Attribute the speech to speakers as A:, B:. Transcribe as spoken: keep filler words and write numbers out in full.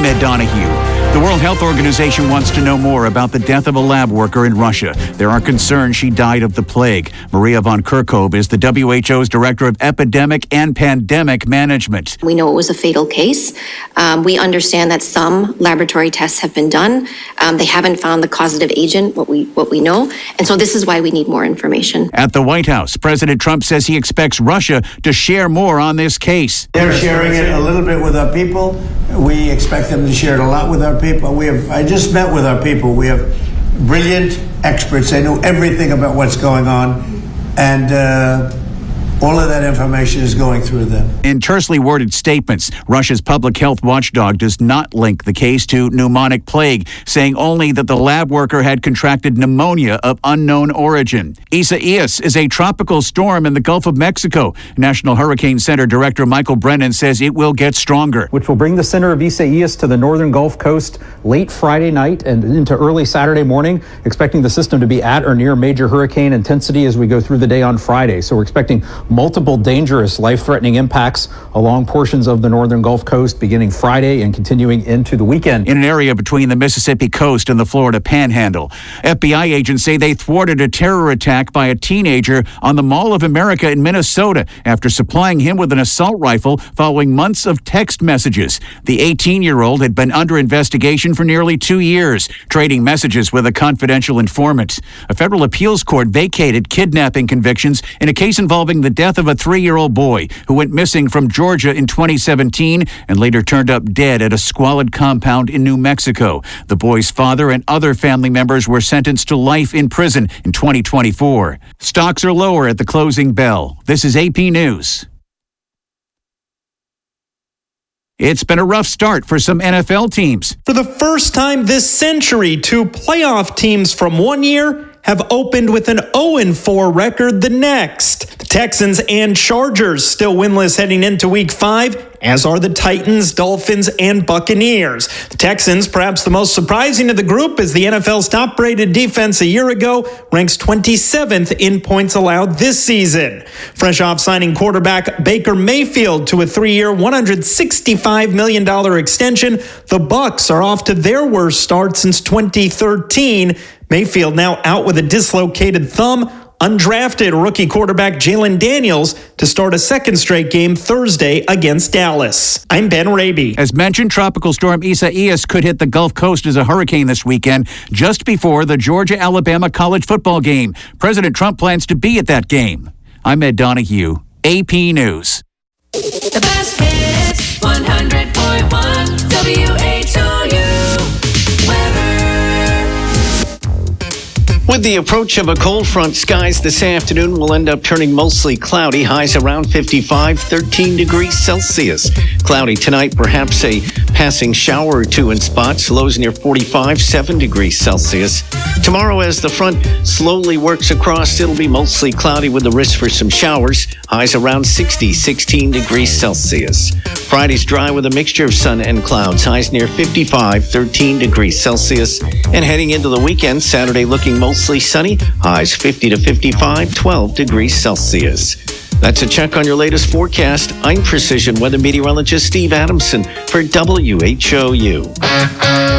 A: I'm Ed Donahue. The World Health Organization wants to know more about the death of a lab worker in Russia. There are concerns she died of the plague. Maria von Kerkhove is the W H O's Director of Epidemic and Pandemic Management.
B: We know it was a fatal case. Um, we understand that some laboratory tests have been done. Um, they haven't found the causative agent, what we what we know. And so this is why we need more information.
A: At the White House, President Trump says he expects Russia to share more on this case.
C: They're sharing it a little bit with our people. We expect them to share it a lot with our people. We have. I just met with our people. We have brilliant experts. They know everything about what's going on, and uh, all of that information is going through them.
A: In tersely worded statements, Russia's public health watchdog does not link the case to pneumonic plague, saying only that the lab worker had contracted pneumonia of unknown origin. Isaias is a tropical storm in the Gulf of Mexico. National Hurricane Center Director Michael Brennan says it will get stronger,
D: which will bring the center of Isaias to the northern Gulf Coast late Friday night and into early Saturday morning, expecting the system to be at or near major hurricane intensity as we go through the day on Friday. So we're expecting multiple dangerous, life-threatening impacts along portions of the northern Gulf Coast beginning Friday and continuing into the weekend.
A: In an area between the Mississippi coast and the Florida Panhandle, F B I agents say they thwarted a terror attack by a teenager on the Mall of America in Minnesota after supplying him with an assault rifle following months of text messages. The eighteen-year-old had been under investigation for nearly two years, trading messages with a confidential informant. A federal appeals court vacated kidnapping convictions in a case involving the death of a three-year-old boy who went missing from Georgia in twenty seventeen and later turned up dead at a squalid compound in New Mexico. The boy's father and other family members were sentenced to life in prison in twenty twenty-four. Stocks are lower at the closing bell. This is A P News. It's been a rough start for some N F L teams.
E: For the first time this century, two playoff teams from one year have opened with an oh and four record the next. The Texans and Chargers still winless heading into week five, as are the Titans, Dolphins, and Buccaneers. The Texans, perhaps the most surprising of the group, as the N F L's top-rated defense a year ago ranks twenty-seventh in points allowed this season. Fresh off signing quarterback Baker Mayfield to a three-year, one hundred sixty-five million dollars extension, the Bucs are off to their worst start since twenty thirteen. Mayfield now out with a dislocated thumb. Undrafted rookie quarterback Jalen Daniels to start a second straight game Thursday against Dallas. I'm Ben Raby.
A: As mentioned, Tropical Storm Isaias could hit the Gulf Coast as a hurricane this weekend, just before the Georgia-Alabama college football game. President Trump plans to be at that game. I'm Ed Donahue, A P News.
F: The best hits, one hundred point one W H O U weather.
G: With the approach of a cold front, skies this afternoon will end up turning mostly cloudy. Highs around fifty-five, thirteen degrees Celsius. Cloudy tonight, perhaps a passing shower or two in spots. Lows near forty-five, seven degrees Celsius. Tomorrow, as the front slowly works across, it'll be mostly cloudy with the risk for some showers. Highs around sixty, sixteen degrees Celsius. Friday's dry with a mixture of sun and clouds. Highs near fifty-five, thirteen degrees Celsius. And heading into the weekend, Saturday looking mostly sunny. Highs fifty to fifty-five, twelve degrees Celsius. That's a check on your latest forecast. I'm Precision Weather Meteorologist Steve Adamson for W H O U.